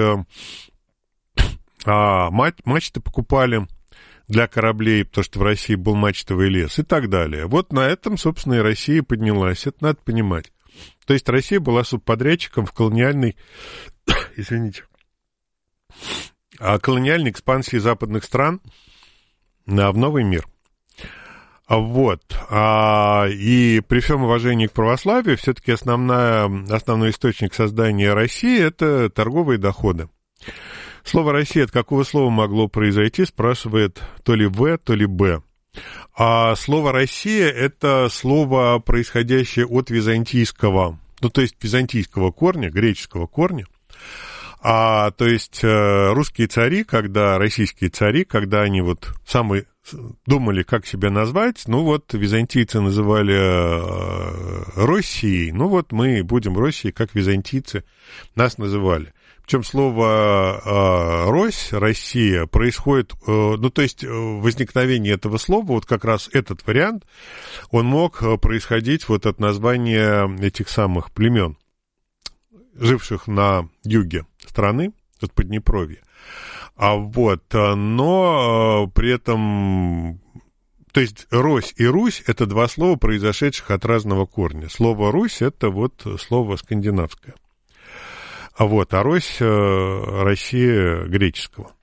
мачты покупали для кораблей, потому что в России был мачтовый лес и так далее. Вот на этом, собственно, и Россия поднялась. Это надо понимать. То есть Россия была субподрядчиком в колониальной, извините, колониальной экспансии западных стран в новый мир. Вот. И при всем уважении к православию, все-таки основная, основной источник создания России – это торговые доходы. Слово «Россия» от какого слова могло произойти, спрашивает то ли В, то ли Б. А слово «Россия» – это слово, происходящее от византийского, ну, то есть византийского корня, греческого корня. А, то есть русские цари, когда, российские цари, когда они вот самые думали, как себя назвать, ну вот византийцы называли Россией, ну вот мы будем Россией, как византийцы нас называли. Причем слово «Рось», «Россия» происходит, ну, то есть возникновение этого слова, вот как раз этот вариант, он мог происходить вот от названия этих самых племен, живших на юге страны, от Поднепровья. А вот, но при этом, то есть «Рось» и «Русь» — это два слова, произошедших от разного корня. Слово «Русь» — это вот слово скандинавское. А вот, а Рось, Россия греческого.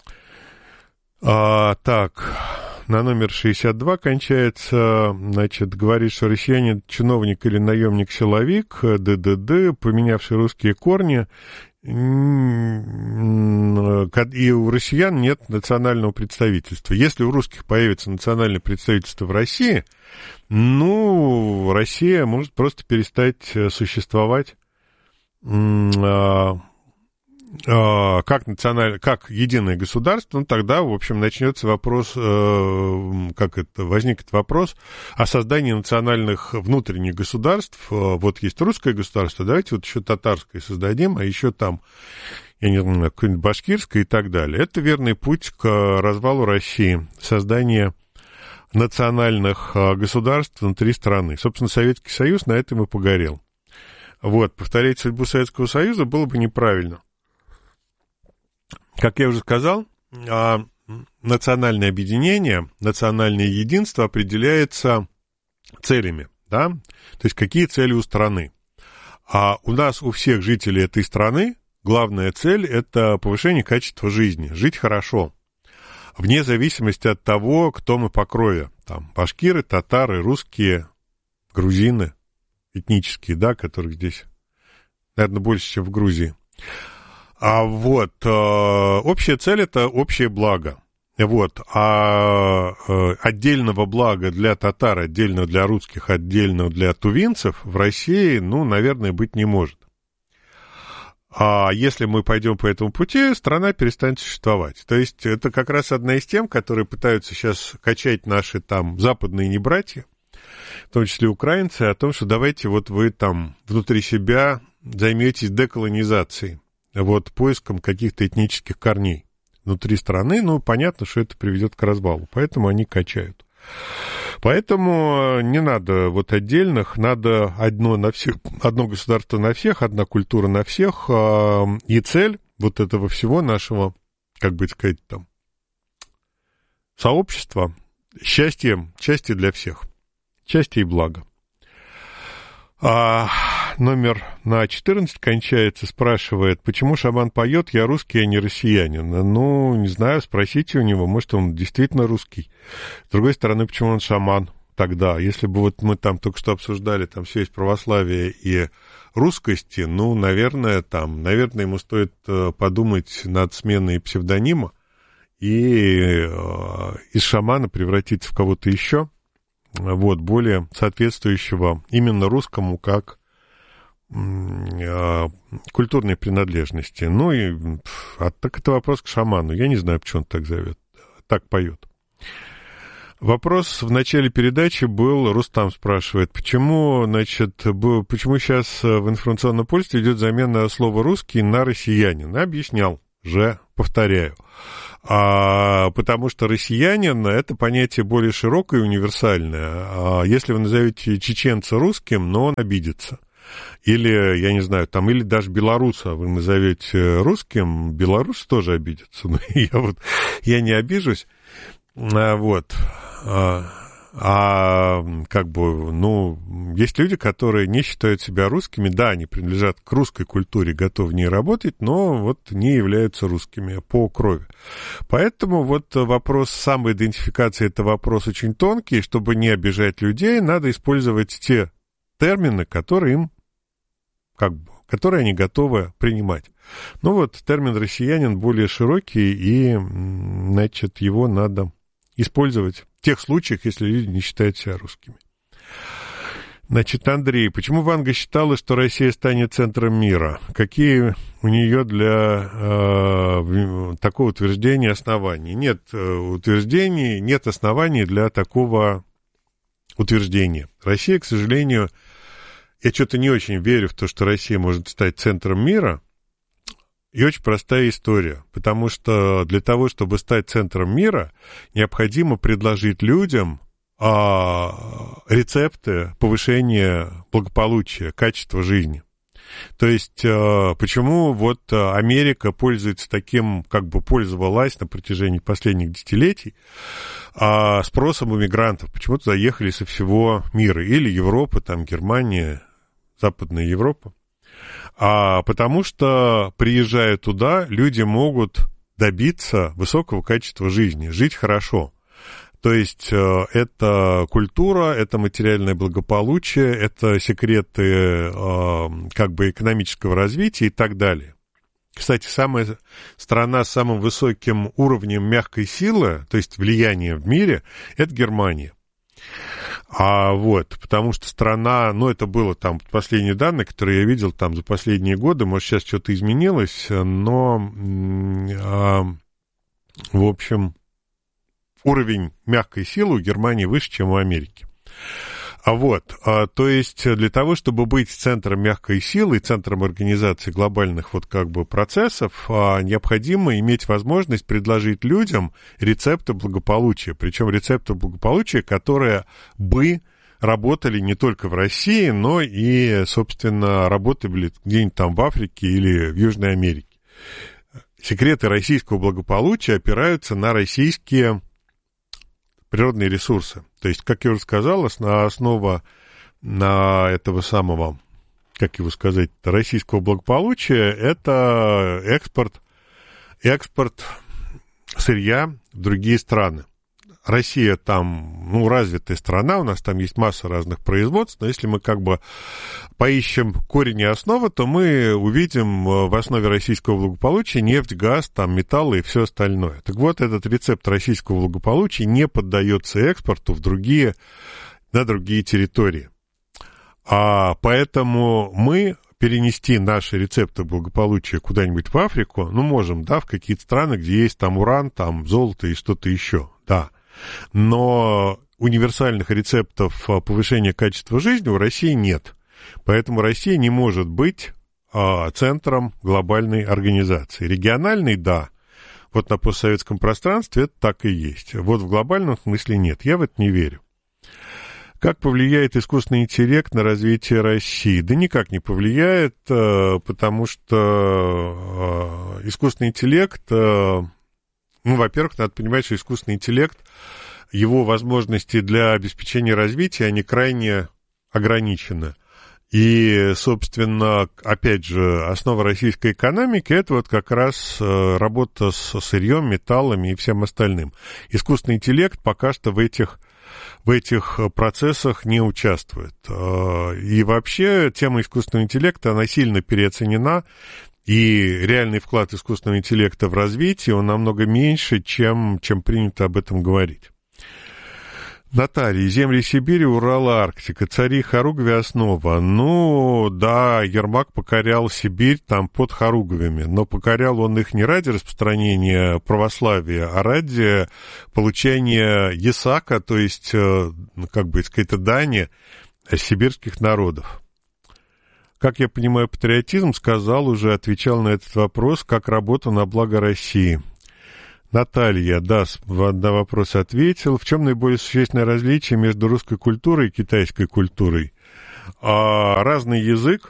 А, так, на номер шестьдесят два кончается, значит, говорит, что россиянин чиновник или наемник-силовик, ДДД, поменявший русские корни, и у россиян нет национального представительства. Если у русских появится национальное представительство в России, ну, Россия может просто перестать существовать как национальное, как единое государство, ну, тогда, в общем, начнется вопрос, как это, возникнет вопрос о создании национальных внутренних государств. Вот есть русское государство, давайте вот еще татарское создадим, а еще там, я не знаю, какое-нибудь башкирское и так далее. Это верный путь к развалу России, создание национальных государств внутри страны. Собственно, Советский Союз на этом и погорел. Вот, повторять судьбу Советского Союза было бы неправильно. Как я уже сказал, национальное объединение, национальное единство определяется целями, да, то есть какие цели у страны. А у нас, у всех жителей этой страны, главная цель – это повышение качества жизни, жить хорошо, вне зависимости от того, кто мы по крови. Там башкиры, татары, русские, грузины этнические, да, которых здесь, наверное, больше, чем в Грузии. А вот, э, общая цель – это общее благо. Вот, а э, отдельного блага для татар, отдельно для русских, отдельно для тувинцев в России, ну, наверное, быть не может. А если мы пойдем по этому пути, страна перестанет существовать. То есть это как раз одна из тем, которые пытаются сейчас качать наши там западные небратья, в том числе украинцы, о том, что давайте вот вы там внутри себя займетесь деколонизацией, вот поиском каких-то этнических корней внутри страны. Ну, понятно, что это приведет к развалу, поэтому они качают. Поэтому не надо вот отдельных, надо одно на всех, одно государство на всех, одна культура на всех, и цель вот этого всего нашего, как бы сказать, там, сообщества, счастье, счастье для всех, счастье и благо. А номер на четырнадцать кончается, спрашивает, почему шаман поет, я русский, а не россиянин. Ну, не знаю, спросите у него, может, он действительно русский. С другой стороны, почему он шаман тогда? Если бы вот мы там только что обсуждали там связь православия и русскости, ну, наверное, там, наверное, ему стоит подумать над сменой псевдонима и э, из шамана превратиться в кого-то еще, вот, более соответствующего именно русскому как э, культурной принадлежности. Ну, и а, так это вопрос к шаману. Я не знаю, почему он так зовет, так поет. Вопрос в начале передачи был, Рустам спрашивает, почему, значит, почему сейчас в информационном пользовании идет замена слова «русский» на «россиянин». Объяснял же, повторяю. А, потому что россиянин – это понятие более широкое и универсальное. А если вы назовете чеченца русским, но он обидится. Или, я не знаю, там, или даже белоруса вы назовете русским, белорус тоже обидится. Но я вот, я не обижусь. А, вот. А, а как бы, ну, есть люди, которые не считают себя русскими. Да, они принадлежат к русской культуре, готовы в ней работать, но вот не являются русскими по крови. Поэтому вот вопрос самоидентификации – это вопрос очень тонкий. Чтобы не обижать людей, надо использовать те термины, которые им, как бы, которые они готовы принимать. Ну вот, термин «россиянин» более широкий, и, значит, его надо использовать в тех случаях, если люди не считают себя русскими. Значит, Андрей, почему Ванга считала, что Россия станет центром мира? Какие у нее для э, такого утверждения оснований? Нет утверждений, нет оснований для такого утверждения. Россия, к сожалению, я что-то не очень верю в то, что Россия может стать центром мира. И очень простая история, потому что для того, чтобы стать центром мира, необходимо предложить людям а, рецепты повышения благополучия, качества жизни. То есть, а, почему вот Америка пользуется таким, как бы пользовалась на протяжении последних десятилетий а, спросом у мигрантов, почему туда ехали со всего мира, или Европа, там Германия, Западная Европа. А потому что, приезжая туда, люди могут добиться высокого качества жизни, жить хорошо. То есть это культура, это материальное благополучие, это секреты как бы экономического развития и так далее. Кстати, самая страна с самым высоким уровнем мягкой силы, то есть влияния в мире, это Германия. А вот, потому что страна, ну, это было там последние данные, которые я видел там за последние годы, может, сейчас что-то изменилось, но, а, в общем, уровень мягкой силы у Германии выше, чем у Америки. А вот, а, то есть для того, чтобы быть центром мягкой силы и центром организации глобальных вот как бы процессов, а, необходимо иметь возможность предложить людям рецепты благополучия, причем рецепты благополучия, которые бы работали не только в России, но и, собственно, работали где-нибудь там в Африке или в Южной Америке. Секреты российского благополучия опираются на российские природные ресурсы. То есть, как я уже сказал, основа на этого самого, как его сказать, российского благополучия – это экспорт, экспорт сырья в другие страны. Россия там, ну, развитая страна, у нас там есть масса разных производств, но если мы как бы поищем корень и основу, то мы увидим в основе российского благополучия нефть, газ, там, металлы и все остальное. Так вот, этот рецепт российского благополучия не поддается экспорту в другие, на другие территории. А поэтому мы перенести наши рецепты благополучия куда-нибудь в Африку, ну, можем, да, в какие-то страны, где есть там уран, там золото и что-то еще, да. Но универсальных рецептов повышения качества жизни у России нет. Поэтому Россия не может быть а, центром глобальной организации. Региональной, да. Вот на постсоветском пространстве это так и есть. Вот в глобальном смысле нет. Я в это не верю. Как повлияет искусственный интеллект на развитие России? Да никак не повлияет, потому что искусственный интеллект... Ну, во-первых, надо понимать, что искусственный интеллект, его возможности для обеспечения развития, они крайне ограничены. И, собственно, опять же, основа российской экономики – это вот как раз работа с сырьем, металлами и всем остальным. Искусственный интеллект пока что в этих, в этих процессах не участвует. И вообще тема искусственного интеллекта, она сильно переоценена. И реальный вклад искусственного интеллекта в развитие, он намного меньше, чем, чем принято об этом говорить. Наталья, земли Сибири, Урала, Арктика, цари Хоругви, основа. Ну, да, Ермак покорял Сибирь там под Хоругвями, но покорял он их не ради распространения православия, а ради получения ясака, то есть, как бы сказать, дани сибирских народов. Как я понимаю, патриотизм, сказал уже, отвечал на этот вопрос, как работа на благо России. Наталья, да, на вопрос ответил. В чем наиболее существенное различие между русской культурой и китайской культурой? А, разный язык,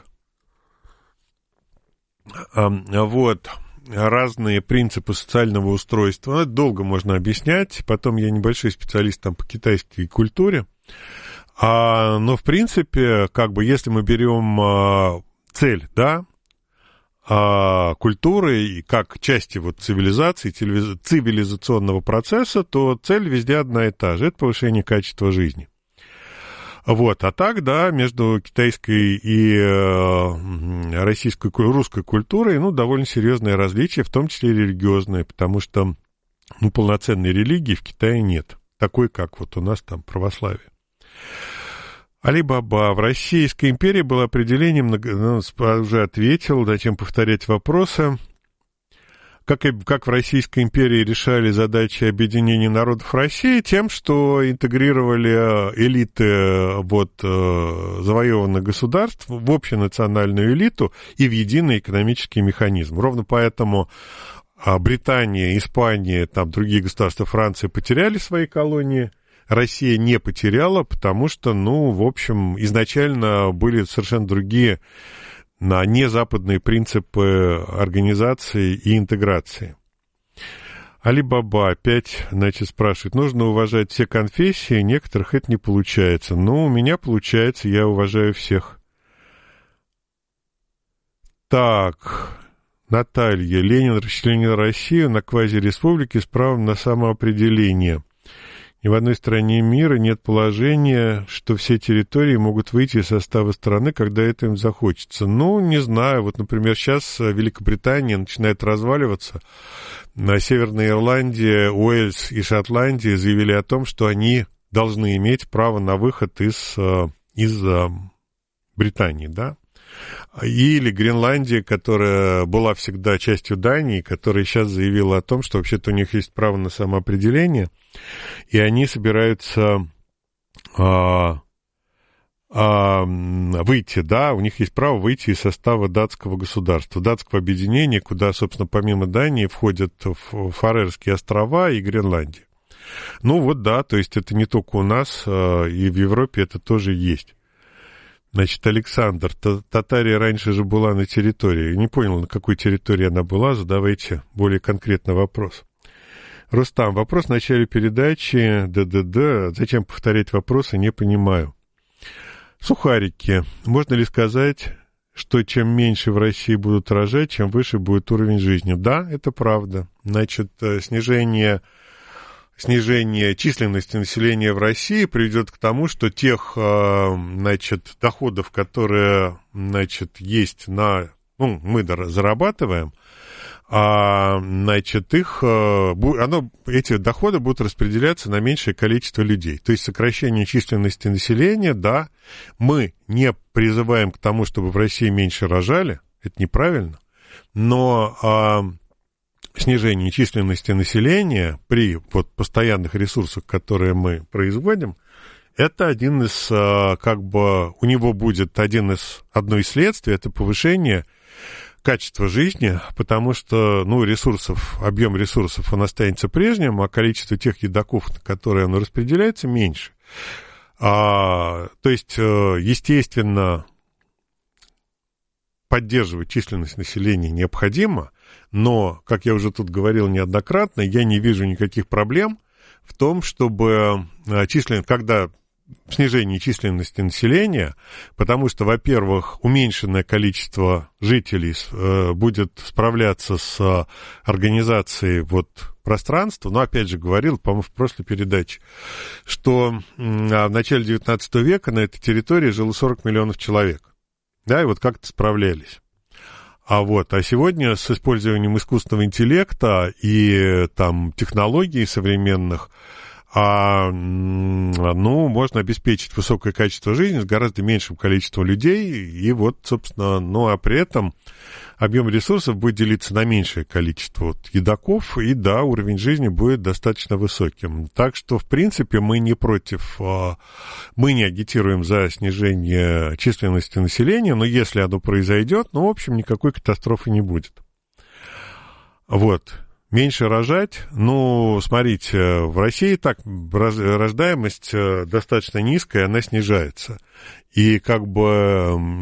а, вот, разные принципы социального устройства. Это долго можно объяснять. Потом я небольшой специалист там по китайской культуре. А, но, в принципе, как бы, если мы берем а, цель, да, а, культуры как части вот цивилизации, цивилизационного процесса, то цель везде одна и та же. Это повышение качества жизни. Вот. А так, да, между китайской и э, российской, русской культурой, ну, довольно серьезные различия, в том числе и религиозные, потому что, ну, полноценной религии в Китае нет. Такой, как вот у нас там православие. Али-Баба. В Российской империи было определение, много... ну, уже ответил, зачем повторять вопросы. Как, и, как в Российской империи решали задачи объединения народов России? Тем, что интегрировали элиты вот, завоеванных государств в общенациональную элиту и в единый экономический механизм. Ровно поэтому Британия, Испания, там, другие государства, Франция потеряли свои колонии. Россия не потеряла, потому что, ну, в общем, изначально были совершенно другие, на незападные принципы организации и интеграции. Али-Баба опять, значит, спрашивает, нужно уважать все конфессии, некоторых это не получается. Ну, у меня получается, я уважаю всех. Так, Наталья, Ленин расчленил Россию на квазиреспублике с правом на самоопределение. Ни в одной стране мира нет положения, что все территории могут выйти из состава страны, когда это им захочется. Ну, не знаю. Вот, например, сейчас Великобритания начинает разваливаться. На Северной Ирландии, Уэльс и Шотландия заявили о том, что они должны иметь право на выход из, из Британии, да? Или Гренландия, которая была всегда частью Дании, которая сейчас заявила о том, что вообще-то у них есть право на самоопределение, и они собираются а, а, выйти, да, у них есть право выйти из состава датского государства, датского объединения, куда, собственно, помимо Дании входят Фарерские острова и Гренландия. Ну вот, да, то есть это не только у нас, а, и в Европе это тоже есть. Значит, Александр, Татария раньше же была на территории. Не понял, на какой территории она была. Задавайте более конкретный вопрос. Рустам, вопрос в начале передачи. Да-да-да. Зачем повторять вопросы, не понимаю. Сухарики. Можно ли сказать, что чем меньше в России будут рожать, чем выше будет уровень жизни? Да, это правда. Значит, снижение... Снижение численности населения в России приведет к тому, что тех, значит, доходов, которые, значит, есть на, ну, мы зарабатываем, а, значит, их, оно, эти доходы будут распределяться на меньшее количество людей. То есть сокращение численности населения, да, мы не призываем к тому, чтобы в России меньше рожали, это неправильно, но... снижение численности населения при вот, постоянных ресурсах, которые мы производим, это один из, как бы, у него будет один из, одно из следствий, это повышение качества жизни, потому что, ну, ресурсов, объем ресурсов, он останется прежним, а количество тех едоков, на которые оно распределяется, меньше. А, то есть, естественно, поддерживать численность населения необходимо, но, как я уже тут говорил неоднократно, я не вижу никаких проблем в том, чтобы численность, когда снижение численности населения, потому что, во-первых, уменьшенное количество жителей будет справляться с организацией вот пространства, но, опять же, говорил, по-моему, в прошлой передаче, что в начале девятнадцатого века на этой территории жило сорок миллионов человек. Да, и вот как-то справлялись. А вот, а сегодня с использованием искусственного интеллекта и там технологий современных а, ну, можно обеспечить высокое качество жизни с гораздо меньшим количеством людей, и вот, собственно, ну, а при этом объем ресурсов будет делиться на меньшее количество вот едоков, и, да, уровень жизни будет достаточно высоким. Так что, в принципе, мы не против, мы не агитируем за снижение численности населения, но если оно произойдет, ну, в общем, никакой катастрофы не будет. Вот. Меньше рожать, ну, смотрите, в России так рождаемость достаточно низкая, она снижается. И как бы